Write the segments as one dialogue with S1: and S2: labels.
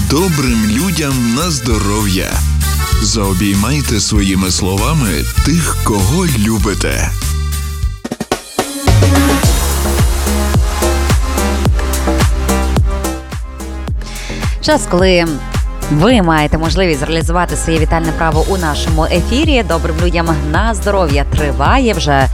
S1: добрим людям на здоров'я. Заобіймайте своїми словами тих, кого любите.
S2: Час, коли ви маєте можливість реалізувати своє вітальне право у нашому ефірі. Добрим людям на здоров'я триває вже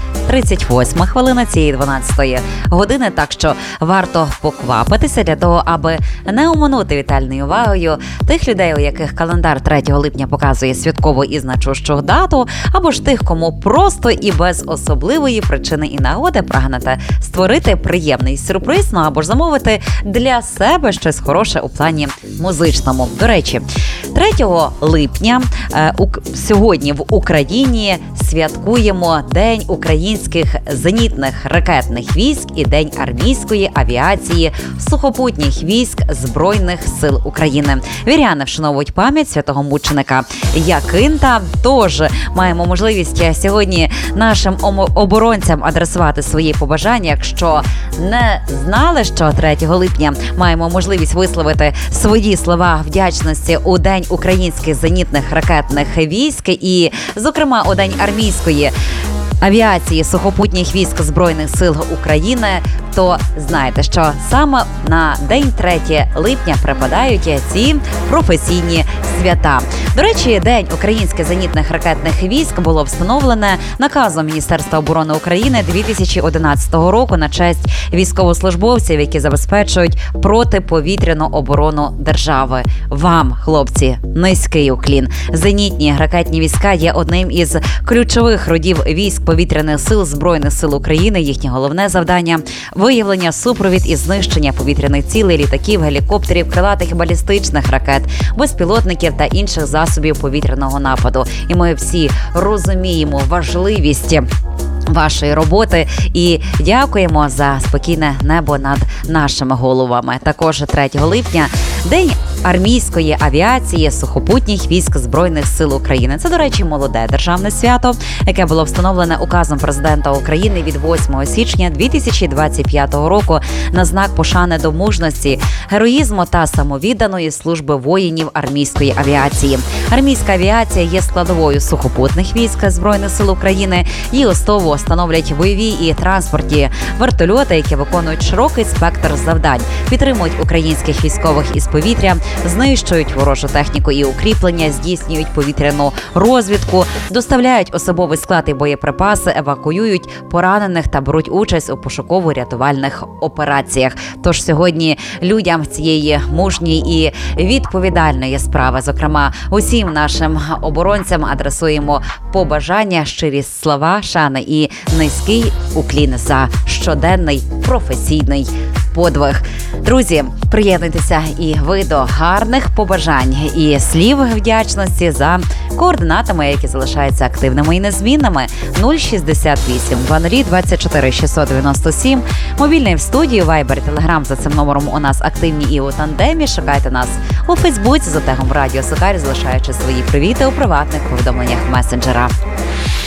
S2: 38 хвилина цієї 12-ї години, так що варто поквапитися для того, аби не оминути вітальною увагою тих людей, у яких календар 3 липня показує святкову і значущу дату, або ж тих, кому просто і без особливої причини і нагоди прагнете створити приємний сюрприз, ну або ж замовити для себе щось хороше у плані музичному. До речі, 3 липня сьогодні в Україні святкуємо День українських зенітних ракетних військ і День армійської авіації сухопутніх військ Збройних сил України. Віряни вшановують пам'ять святого мученика Якинта. Тож маємо можливість сьогодні нашим оборонцям адресувати свої побажання. Якщо не знали, що 3 липня маємо можливість висловити свої слова вдячності у День українських зенітних ракетних військ і, зокрема, у День армійської авіації сухопутніх військ Збройних сил України, то знаєте, що саме на день 3 липня припадають ці професійні свята. До речі, День українських зенітних ракетних військ було встановлене наказом Міністерства оборони України 2011 року на честь військовослужбовців, які забезпечують протиповітряну оборону держави. Вам, хлопці, низький уклін. Зенітні ракетні війська є одним із ключових родів військ повітряних сил Збройних сил України. Їхнє головне завдання – виявлення, супровід і знищення повітряних цілей, літаків, гелікоптерів, крилатих і балістичних ракет, безпілотників та інших засобів повітряного нападу. І ми всі розуміємо важливість вашої роботи і дякуємо за спокійне небо над нашими головами. Також 3 липня – День армійської авіації сухопутніх військ Збройних сил України. Це, до речі, молоде державне свято, яке було встановлене указом президента України від 8 січня 2025 року на знак пошани до мужності, героїзму та самовідданої служби воїнів армійської авіації. Армійська авіація є складовою сухопутних військ Збройних сил України. Її основу становлять бойові і транспортні вертольоти, які виконують широкий спектр завдань, підтримують українських військових із повітря, знищують ворожу техніку і укріплення, здійснюють повітряну розвідку, доставляють особовий склад і боєприпаси, евакуюють поранених та беруть участь у пошуково-рятувальних операціях. Тож сьогодні людям цієї мужньої і відповідальної справи, зокрема усім нашим оборонцям, адресуємо побажання, щирі слова, шани і низький уклін за щоденний професійний подвиг. Друзі, приєднуйтеся і ви до гарних побажань і слів вдячності за координатами, які залишаються активними і незмінними. 068 00 24 697. Мобільний в студії, Viber, Telegram. За цим номером у нас активні і у тандемі. Шукайте нас у Фейсбуці за тегом Радіо Сокар, залишаючи свої привіти у приватних повідомленнях месенджера.